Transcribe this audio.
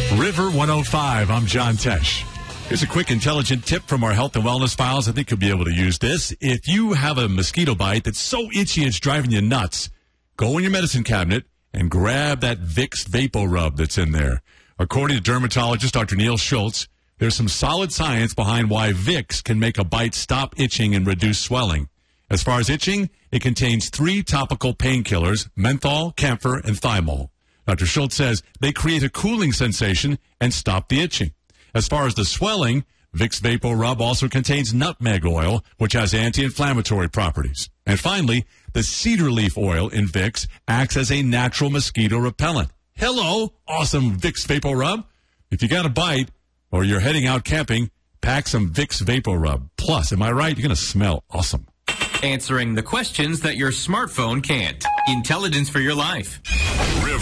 River 105, I'm John Tesh. Here's a quick, intelligent tip from our health and wellness files. I think you'll be able to use this. If you have a mosquito bite that's so itchy it's driving you nuts, go in your medicine cabinet and grab that Vicks Vapor Rub that's in there. According to dermatologist Dr. Neil Schultz, there's some solid science behind why Vicks can make a bite stop itching and reduce swelling. As far as itching, it contains 3 topical painkillers, menthol, camphor, and thymol. Dr. Schultz says they create a cooling sensation and stop the itching. As far as the swelling, Vicks Vapor Rub also contains nutmeg oil, which has anti-inflammatory properties. And finally, the cedar leaf oil in Vicks acts as a natural mosquito repellent. Hello, awesome Vicks Vapor Rub. If you got a bite or you're heading out camping, pack some Vicks Vapor Rub. Plus, am I right? You're going to smell awesome. Answering the questions that your smartphone can't. Intelligence for your life.